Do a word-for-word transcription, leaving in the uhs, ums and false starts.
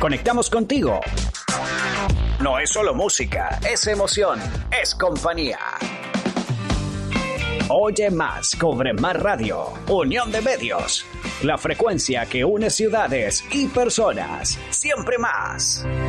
Conectamos contigo. No es solo música, es emoción, es compañía. Oye más, Cobre Más Radio, Unión de Medios. La frecuencia que une ciudades y personas. Siempre más.